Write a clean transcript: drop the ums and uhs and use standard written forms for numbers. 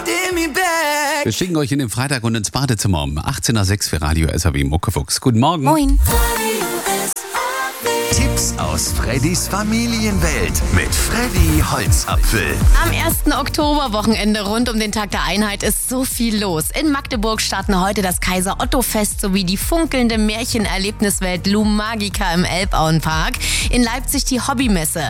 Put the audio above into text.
Wir schicken euch in den Freitag und ins Badezimmer um 18.06 Uhr für Radio SAW Muckefuchs. Guten Morgen. Moin. Tipps aus Freddys Familienwelt mit Freddy Holzapfel. Am 1. Oktoberwochenende rund um den Tag der Einheit ist so viel los. In Magdeburg starten heute das Kaiser-Otto-Fest sowie die funkelnde Märchenerlebniswelt Lumagica im Elbauenpark. In Leipzig die Hobbymesse.